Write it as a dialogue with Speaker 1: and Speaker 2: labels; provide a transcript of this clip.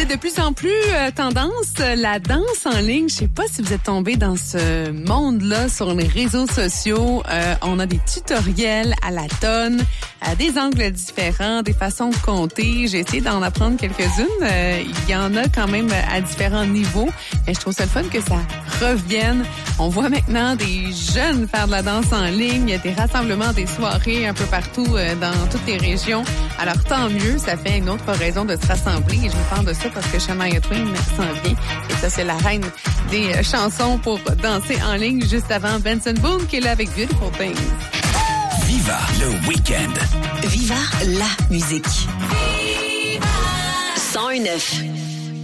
Speaker 1: C'est de plus en plus tendance, la danse en ligne. Je sais pas si vous êtes tombé dans ce monde-là sur les réseaux sociaux. On a des tutoriels à la tonne, des angles différents, des façons de compter. J'ai essayé d'en apprendre quelques-unes. Il y en a quand même à différents niveaux. Mais je trouve ça le fun que ça revienne. On voit maintenant des jeunes faire de la danse en ligne. Il y a des rassemblements, des soirées un peu partout dans toutes les régions. Alors tant mieux, ça fait une autre raison de se rassembler. Et je vous parle de ça parce que Shania Twain s'en vient. Et ça, c'est la reine des chansons pour danser en ligne. Juste avant, Benson Boone qui est là avec Beautiful Things.
Speaker 2: Viva le week-end.
Speaker 3: Viva la musique. 101.9